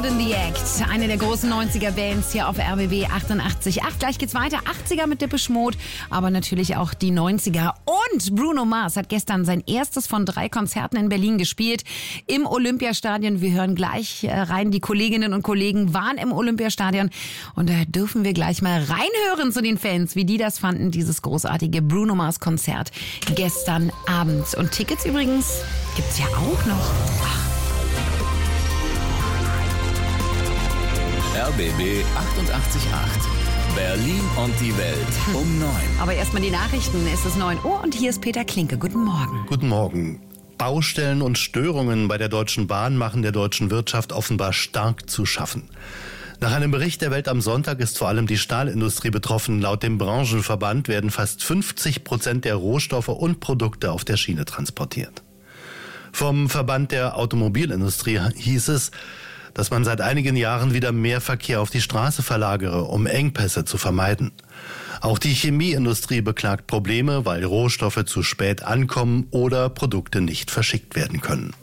Caught in the Act, eine der großen 90er-Bands hier auf RBB 88.8. Gleich geht's weiter, 80er mit Depeche Mode, aber natürlich auch die 90er. Und Bruno Mars hat gestern sein erstes von 3 Konzerten in Berlin gespielt, im Olympiastadion. Wir hören gleich rein, die Kolleginnen und Kollegen waren im Olympiastadion. Und da dürfen wir gleich mal reinhören zu den Fans, wie die das fanden, dieses großartige Bruno Mars-Konzert gestern Abend. Und Tickets übrigens gibt's ja auch noch. RBB 88.8. Berlin und die Welt um 9. Aber erstmal die Nachrichten. Es ist 9 Uhr und hier ist Peter Klinke. Guten Morgen. Guten Morgen. Baustellen und Störungen bei der Deutschen Bahn machen der deutschen Wirtschaft offenbar stark zu schaffen. Nach einem Bericht der Welt am Sonntag ist vor allem die Stahlindustrie betroffen. Laut dem Branchenverband werden fast 50% der Rohstoffe und Produkte auf der Schiene transportiert. Vom Verband der Automobilindustrie hieß es, dass man seit einigen Jahren wieder mehr Verkehr auf die Straße verlagere, um Engpässe zu vermeiden. Auch die Chemieindustrie beklagt Probleme, weil Rohstoffe zu spät ankommen oder Produkte nicht verschickt werden können.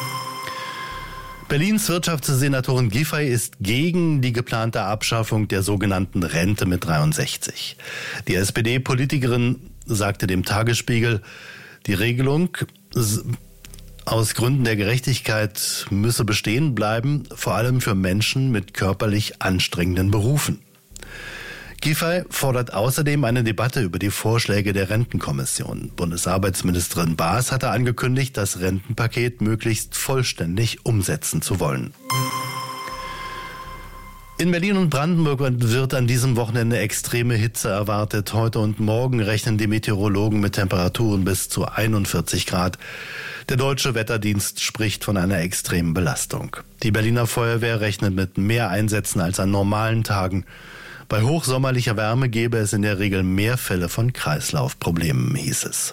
Berlins Wirtschaftssenatorin Giffey ist gegen die geplante Abschaffung der sogenannten Rente mit 63. Die SPD-Politikerin sagte dem Tagesspiegel, die Regelung aus Gründen der Gerechtigkeit müsse bestehen bleiben, vor allem für Menschen mit körperlich anstrengenden Berufen. Giffey fordert außerdem eine Debatte über die Vorschläge der Rentenkommission. Bundesarbeitsministerin Baas hatte angekündigt, das Rentenpaket möglichst vollständig umsetzen zu wollen. In Berlin und Brandenburg wird an diesem Wochenende extreme Hitze erwartet. Heute und morgen rechnen die Meteorologen mit Temperaturen bis zu 41 Grad. Der Deutsche Wetterdienst spricht von einer extremen Belastung. Die Berliner Feuerwehr rechnet mit mehr Einsätzen als an normalen Tagen. Bei hochsommerlicher Wärme gäbe es in der Regel mehr Fälle von Kreislaufproblemen, hieß es.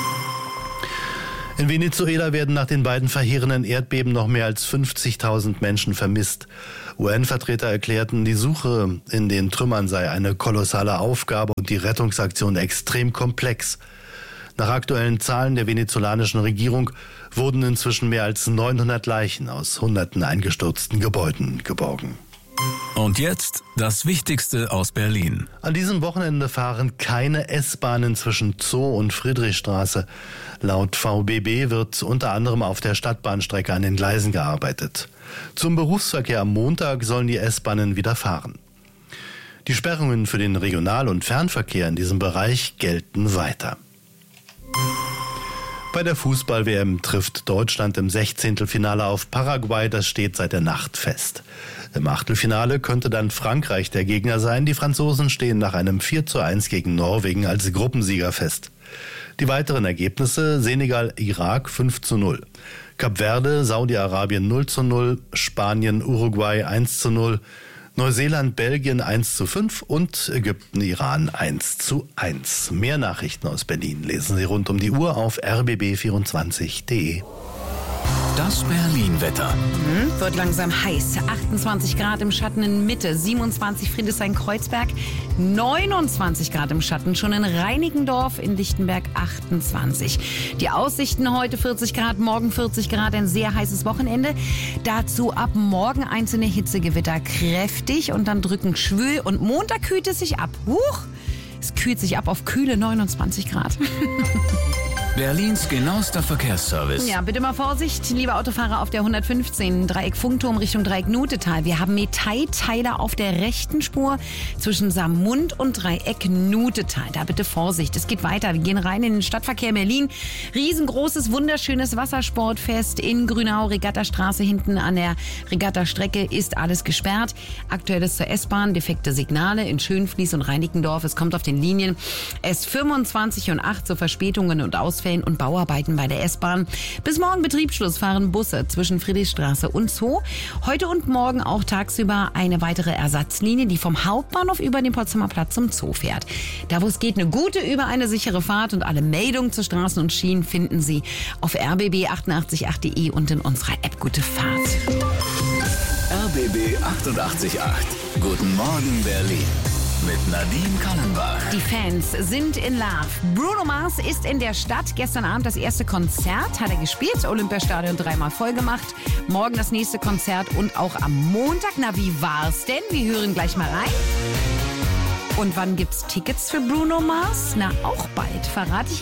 In Venezuela werden nach den beiden verheerenden Erdbeben noch mehr als 50.000 Menschen vermisst. UN-Vertreter erklärten, die Suche in den Trümmern sei eine kolossale Aufgabe und die Rettungsaktion extrem komplex. Nach aktuellen Zahlen der venezolanischen Regierung wurden inzwischen mehr als 900 Leichen aus hunderten eingestürzten Gebäuden geborgen. Und jetzt das Wichtigste aus Berlin. An diesem Wochenende fahren keine S-Bahnen zwischen Zoo und Friedrichstraße. Laut VBB wird unter anderem auf der Stadtbahnstrecke an den Gleisen gearbeitet. Zum Berufsverkehr am Montag sollen die S-Bahnen wieder fahren. Die Sperrungen für den Regional- und Fernverkehr in diesem Bereich gelten weiter. Bei der Fußball-WM trifft Deutschland im 16. Finale auf Paraguay. Das steht seit der Nacht fest. Im Achtelfinale könnte dann Frankreich der Gegner sein. Die Franzosen stehen nach einem 4:1 gegen Norwegen als Gruppensieger fest. Die weiteren Ergebnisse: Senegal, Irak 5:0, Kap Verde, Saudi-Arabien 0:0, Spanien, Uruguay 1:0, Neuseeland, Belgien 1:5 und Ägypten, Iran 1:1. Mehr Nachrichten aus Berlin lesen Sie rund um die Uhr auf rbb24.de. Das Berlin-Wetter. Wird langsam heiß. 28 Grad im Schatten in Mitte, 27 Friedrichshain-Kreuzberg, 29 Grad im Schatten schon in Reinickendorf, in Lichtenberg 28. Die Aussichten heute 40 Grad, morgen 40 Grad, ein sehr heißes Wochenende. Dazu ab morgen einzelne Hitzegewitter kräftig und dann drückend schwül. Und Montag kühlt es sich ab. Es kühlt sich ab auf kühle 29 Grad. Berlins genauester Verkehrsservice. Ja, bitte mal Vorsicht, liebe Autofahrer auf der 115, Dreieck Funkturm Richtung Dreieck Nutetal. Wir haben Metallteiler auf der rechten Spur zwischen Saarmund und Dreieck Nutetal. Da bitte Vorsicht, es geht weiter. Wir gehen rein in den Stadtverkehr Berlin. Riesengroßes, wunderschönes Wassersportfest in Grünau, Regattastraße hinten an der Regattastrecke ist alles gesperrt. Aktuelles zur S-Bahn, defekte Signale in Schönfließ und Reinickendorf. Es kommt auf den Linien S25 und 8 zu Verspätungen und Ausfällen und Bauarbeiten bei der S-Bahn. Bis morgen Betriebsschluss fahren Busse zwischen Friedrichstraße und Zoo. Heute und morgen auch tagsüber eine weitere Ersatzlinie, die vom Hauptbahnhof über den Potsdamer Platz zum Zoo fährt. Da wo es geht, eine gute über eine sichere Fahrt und alle Meldungen zu Straßen und Schienen finden Sie auf rbb888.de und in unserer App. Gute Fahrt. RBB 88.8. Guten Morgen Berlin. mit Nadine Kallenbach. Die Fans sind in Love. Bruno Mars ist in der Stadt. Gestern Abend das erste Konzert hat er gespielt. Olympiastadion 3-mal voll gemacht. Morgen das nächste Konzert und auch am Montag. Na, wie war's denn? Wir hören gleich mal rein. Und wann gibt's Tickets für Bruno Mars? Na, auch bald. Verrate ich